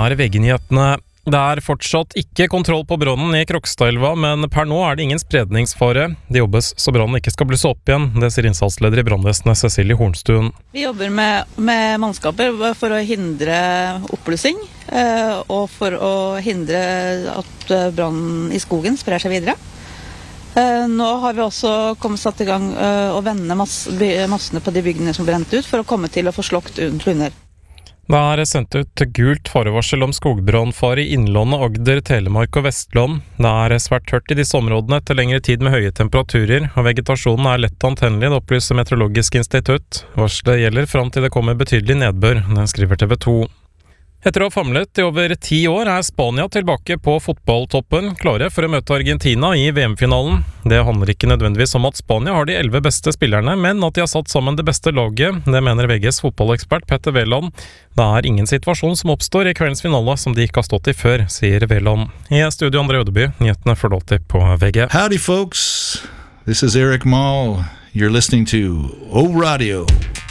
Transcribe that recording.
Det VG-nyhetene. Det fortsatt ikke kontroll på brannen i Krokstadelva, men per nå det ingen spredningsfare. Det jobbes så brannen ikke skal blusse opp igjen, det sier innsatsleder i brannvesenet Cecilie Hornstuen. Vi jobber med mannskaper for å hindre oppblussing, og for å hindre at brannen i skogen sprer seg videre. Nå har vi også satt i gang å vende massene på de byggene som brent ut, for å komme til å få slokt under. Det sendt ut gult farevarsel om skogbrannfare i Innlandet, Agder, Telemark og Vestland. Det svært tørt i disse områdene etter lengre tid med høye temperaturer, og vegetasjonen lett antennelig, det opplyser Meteorologisk institutt. Varselet gjelder fram til det kommer betydelig nedbør, den skriver TV 2. Etter å ha famlet i over 10 år Spania tilbake på fotballtoppen, klare for å møte Argentina i VM-finalen. Det handler ikke nødvendigvis om at Spania har de 11 beste spillerne, men at de har satt sammen det beste laget. Det mener VGs fotballekspert Petter Wæland. Det ingen situasjon som oppstår i kveldens finale som de ikke har stått i før, sier Wæland. I studio André Ødeby, nyhetene får du alltid på VG. Howdy folks, this is Eric Mahl. You're listening to O Radio.